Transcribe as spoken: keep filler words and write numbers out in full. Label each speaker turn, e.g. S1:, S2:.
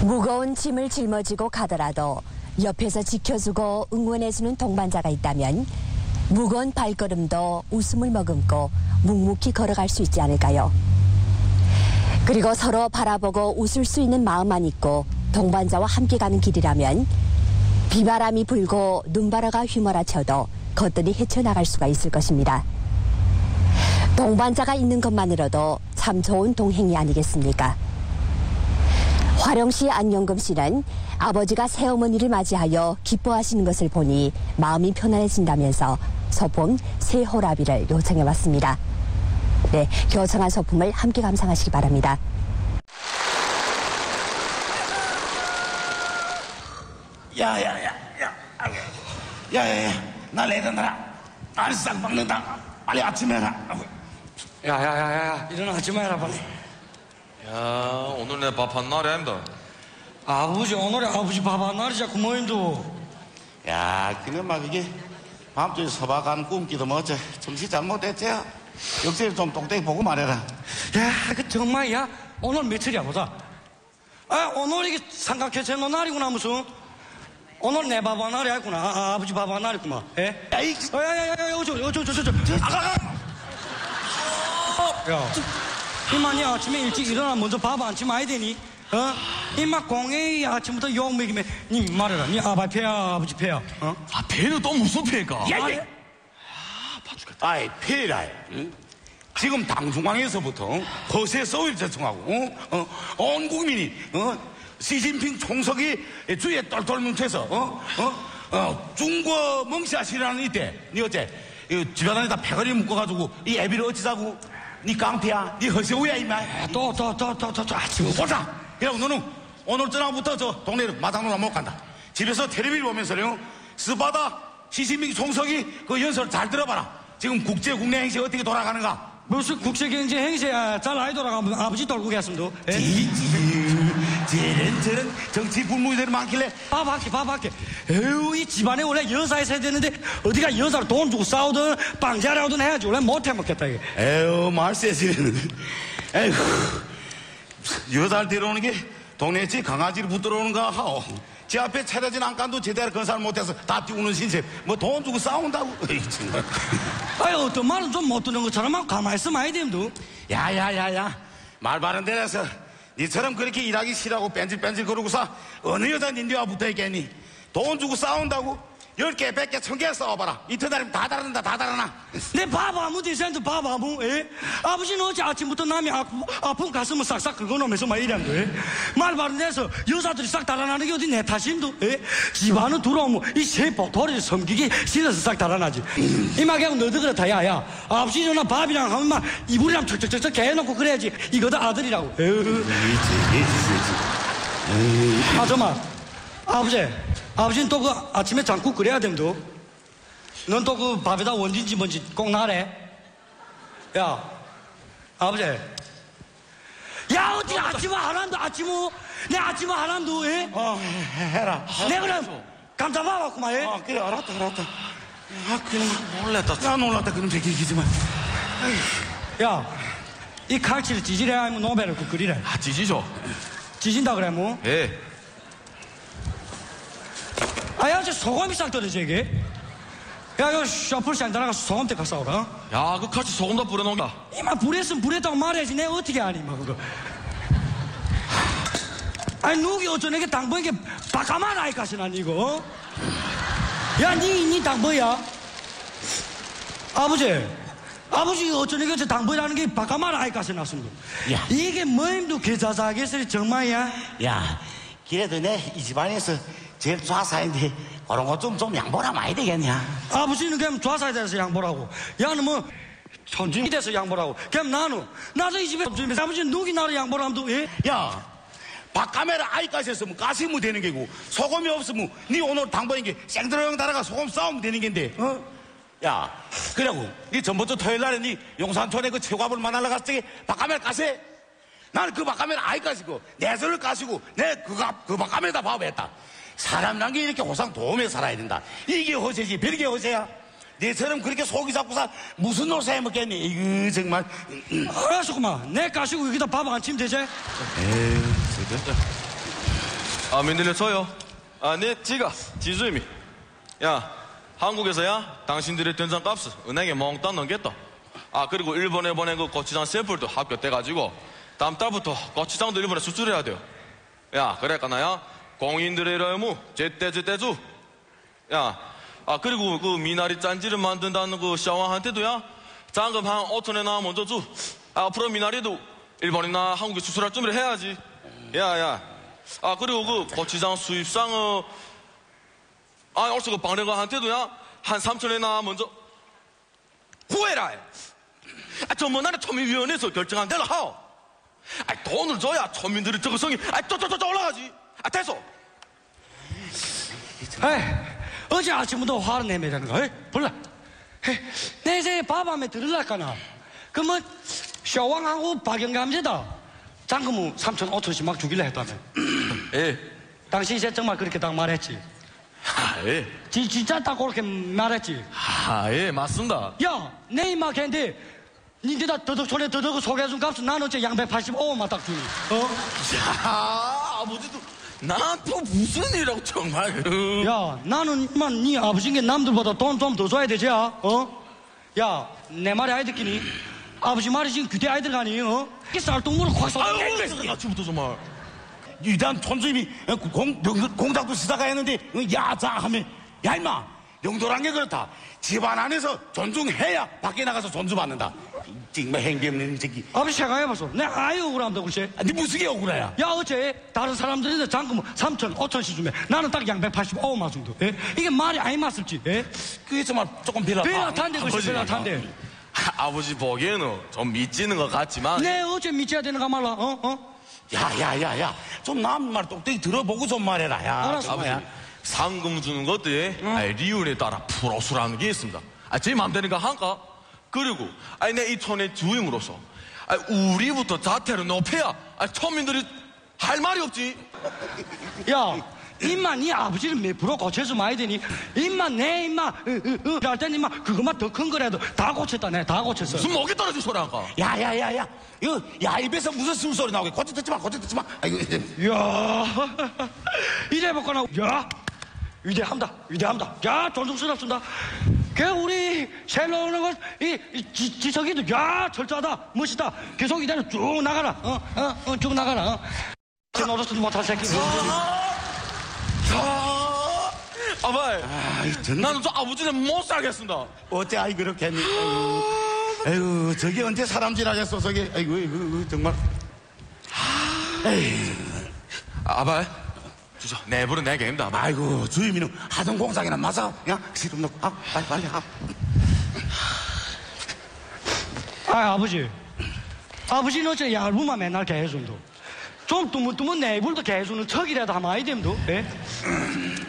S1: 무거운 짐을 짊어지고 가더라도 옆에서 지켜주고 응원해주는 동반자가 있다면 무거운 발걸음도 웃음을 머금고 묵묵히 걸어갈 수 있지 않을까요? 그리고 서로 바라보고 웃을 수 있는 마음만 있고 동반자와 함께 가는 길이라면 비바람이 불고 눈바라가 휘몰아쳐도 거뜬히 헤쳐나갈 수가 있을 것입니다. 동반자가 있는 것만으로도 참 좋은 동행이 아니겠습니까? 화령시 안영금 씨는 아버지가 새어머니를 맞이하여 기뻐하시는 것을 보니 마음이 편안해진다면서 소품 새호라비를 요청해왔습니다. 네, 요청한 소품을 함께 감상하시기 바랍니다.
S2: 야야야야 야야야 나 내려놔라 날 싹 박는다 빨리 아침에 해라.
S3: 야야야야 일어나 아침에 해라 빨리.
S4: 야 오늘 내 밥 한 날이 아닙니다.
S3: 아버지 오늘이 아버지 밥 한 날이 자꾸 뭐 힘도.
S2: 야 그놈아 그게 밤중에 서박한 꿈기도 뭐지 정신 잘못됐지. 역시 좀 똑똑히 보고 말해라.
S3: 야 그 정말이야 오늘 며칠이야 보자. 아 오늘 이게 삼각회체노 날이구나 무슨. 오늘 내 밥 한 날이 아니구나. 아, 아버지 밥 한 날이구만. 예?
S2: 야 이
S3: 야야야야 어쩌 어쩌 어쩌 어쩌 아가가. 야 이만이 아침에 일찍 일어나 먼저 밥 안 치면 아야 되니? 어? 이마 공에 아침부터 욕 먹이면 니 말해라. 니 아빠 패야 아버지 패야. 어?
S4: 아 배는 또 무슨 배가?
S2: 야,
S3: 아,
S2: 야. 아파 죽겠다. 아이 폐라. 응? 지금 당중앙에서부터 허세 서울 제청하고 어? 어? 온 국민이 어? 시진핑 총석이 주위에 똘똘 뭉쳐서 어? 어? 어? 중국 멍시아시라는 이때 니 어째 집안에다 패거리 묶어가지고 이 애비를 어찌자고 니 깡패야 니 허세우야 임마.
S3: 또 또 또 또 또 아침
S2: 보자. 그럼 너는 오늘 저녁부터 저 동네 마당으로 못 간다. 집에서 텔레비를 보면서요 스바다 시진핑 총석이 그 연설 잘 들어봐라. 지금 국제 국내 행세 어떻게 돌아가는가.
S3: 무슨 국제경제 행세야 잘 아이 돌아가면 아버지 돌고 계습니다.
S2: 저런 저런 정치 불문이들 많길래
S3: 밥 할게 밥 할게. 에휴 이 집안에 원래 여사 있어야 되는데 어디가 여사를 돈 주고 싸우든 빵자라든 해야지. 원래 못 해먹겠다 이게.
S2: 에휴 말세지는 에휴 여자를 데려오는 게 동네 집 강아지를 붙들어오는가 하오. 제 앞에 차려진 안간도 제대로 건설 못해서 다 띄우는 신세 뭐 돈 주고 싸운다고. 에이, 정말.
S3: 아유 어떤 말은 좀 못 듣는 것처럼 가만히 있으면 아야 됩니다.
S2: 야야야야 말 바른 데라서 니처럼 그렇게 일하기 싫어하고 뺀질뺀질 그러고서 어느 여자 닌데와 붙어있겠니. 돈 주고 싸운다고 열 개, 백 개, 천 개 싸워봐라. 이틀날이면 다 다른다 다 다르나.
S3: 내 밥 아무 대신도 밥 아무. 에? 아버지는 어제 아침부터 남이 아프, 아픈 가슴을 싹싹 긁어놓으면서 막 이랬는데 말 바른 데서 여자들이 싹 달아나는 게 어디 내 탓임도. 에? 집안은 들어오면 이 세포 도리를 섬기기 싫어서 싹 달아나지. 이마개하고 너도 그렇다 야야. 아버지 일어나 밥이랑 하면 막 이불이랑 척척척척 개해놓고 그래야지. 이거도 아들이라고. 에휴. 아 정말 아버지 아버지는 또 그 아침에 장국 끓여야 됩니다. 넌 또 그 밥에다 원진지 뭔지 꼭 나래. 야 아버지 야 어떻게 아침에 하란도 아침에 내 아침에 하란도 해?
S2: 어 해라.
S3: 내 그럼 감자밥 왔구만 해.
S2: 아 그래 알았다 알았다. 아 그럼
S4: 놀랬다.
S2: 야 놀랐다 그럼 되기기지만.
S3: 야 이 칼치를 찌질해야 하면 노벨을 그 끓이래.
S4: 아 찌지죠.
S3: 찌진다 그래 뭐.
S4: 예.
S3: 아야 저 소금이 싹 떨어져 이게. 야 이거 셔플샷 나가서 소금 때 가서 오라.
S4: 야 그 같이 소금 다 뿌려놓는다.
S3: 이만 불했으면 불했다고 말해야지 내가 어떻게 아니 막 그거. 아니 누기 어쩌네 당번이게 바까만 아이까지나 이거. 야니 니 당번이야. 아버지 아버지 어쩌네 저 당번이라는 게 바까만 아이까지 났습니다.
S2: 야.
S3: 이게 뭐임도 계좌자겠어요 정말이야.
S2: 야 그래도 내 이 집안에서 제일 좌사인데 그런 거 좀 좀 양보라 많이 되겠냐.
S3: 아버지는 그냥 좌사에 대해서 양보라고. 야는 뭐 천중이 돼서 양보라고. 그냥 나는 나도 이 집에 아버지는 누기 나를 양보라 하면 예?
S2: 야 밥카메라 아이까지 했으면 가시면 되는 게고 소금이 없으면 니 오늘 당번인 게 생드렁 달아가 소금 싸우면 되는 겐데 어? 야 그래고 니 전번주 토요일날에 니 용산촌에 그 최고압을 만나러 갔을 때 밥카메라 가세. 나는 그 밥카메라 아이까지고 내 손을 까시고 내 그거 그 밥카메라다 밥했다. 사람이란 게 이렇게 호상 도움에 살아야 된다. 이게 허세지 별게 허세야. 내처럼 그렇게 속이 잡고서 무슨 노세 해먹겠니. 이거 정말.
S3: 알았어 그만 내 까시고 여기다 밥 안 치면 되지.
S4: 에이 진짜. 아, 민들려서요. 아, 내 지가 지수임이. 야, 한국에서야 당신들의 된장값을 은행에 몽땅 넣겠다. 아, 그리고 일본에 보낸 그 고추장 샘플도 합격돼가지고 다음 달부터 고추장도 일본에 수출해야 돼요. 야, 그랬까나야 공인들의 의무 제때 제때주. 야, 아, 그리고 그 미나리 짠지를 만든다는 그 샤왕한테도야 잔금 한 오천에나 먼저 주. 아, 앞으로 미나리도 일본이나 한국에 수출할 준비를 해야지. 야, 야. 아, 그리고 그 고추장 수입상을 아, 얼써 그 방래가한테도야 한 삼천에나 먼저 후회라. 아, 저 뭐 나는 초민위원회에서 결정한 대로 하오. 아, 돈을 줘야 초민들의 적성이 아, 쪼쪼쪼 올라가지. 아, 됐어.
S3: 에이, 어제 아침부터 화를 내매라는 거, 에이, 몰라. 에이, 내 이제 밥함에 들으려까나. 그러면, 쇼왕하고 박영감제다. 잔금 삼천, 오천씩 막 주길래 했다며.
S4: 예.
S3: 당신 이제 정말 그렇게 딱 말했지.
S4: 아, 예.
S3: 지, 진짜 딱 그렇게 말했지.
S4: 아, 예, 맞습니다.
S3: 야, 내 임마 걔인데, 니네다 더덕 손에 더덕 소개해준 값은 나는 어째 양백팔십오만 딱 주니. 어?
S4: 야, 아버지도 나한테 무슨 일이라고 정말.
S3: 야, 나는 임마 네 아버지인 게 남들보다 돈 좀 더 줘야 되지, 어? 야, 내 말이 아이 듣기니? 아버지 말이 지금 규대 아이들 가니, 어? 이 쌀똥물을 확 쏘.
S4: 아유, 아침부터 정말.
S2: 일단 촌주임이 공, 공작도 시작가 했는데 야자 하면 야 임마 영도란 게 그렇다. 집안 안에서 존중해야 밖에 나가서 존중받는다. 정말 행기 없는 이 새끼.
S3: 아버지 생각해봤어. 내 아이 억울함다, 글쎄.
S2: 아, 네 무슨 게 억울해야.
S3: 야, 어째 다른 사람들인데 잔금 삼천, 오천씩 주면 나는 딱 양백팔십오만 정도. 예? 이게 말이 아니 맞을지. 예?
S2: 그게 정말 조금 비lat한데.
S3: 비lat한데, 글쎄, 비lat한데.
S4: 아, 아버지 보기에는 좀 미치는 것 같지만.
S3: 내 어째 믿어야 되는가 말라, 어? 어?
S2: 야야야야 좀 남 말 똑똑히 들어보고 좀 말해라. 야.
S3: 알았어.
S4: 아버지,
S2: 정말.
S4: 상금 주는 것들이 아니, 리운에 따라 프로수라는 게 있습니다. 아, 제 맘대로가 한가? 그리고 아니 내 이 촌의 주임으로서 아니, 우리부터 자태를 높여야 아니, 촌민들이 할 말이 없지.
S3: 야, 임마 네 아버지를 몇 프로 고쳐서 많이 되니? 임마 내 임마 할 때는 임마 그것만 더 큰 거라도 다 고쳤다. 내 다 고쳤어.
S4: 무슨 목이 떨어진 소리 한가?
S2: 야야야야 이거 야 입에서 무슨 술소리 나오게 고쳐 듣지 마 고쳐 듣지 마. 아이고
S3: 이야, 이래 볼거나. 야, 위대합니다. 위대합니다. 야, 존중스럽습니다. 그 우리 셀로 오는 것이 지석이도 야 철저하다 멋있다. 계속 이대로 쭉 나가라. 어어쭉 나가라. 어. 제 노릇도 못할 새끼.
S4: 자, 아바이, 나는 저 아버지는 못 살겠습니다.
S2: 어째 아이 그렇게 했니? 아이고, 아이고 저게 언제 사람질하겠어 저게. 아이고 이거 정말. 에이.
S4: 아바이, 주저 내부는 내 게임다. 아바이.
S2: 아이고 주임이는 하던 공장이나 맞아. 야 시름 넣고 아 빨리 빨리 하.
S3: 아, 아버지. 아버지는 어째 얇으면 맨날 개해준도. 좀 뚜문뚜문 내불도 개해주는 척이라도 하면 아이 됨도. 예?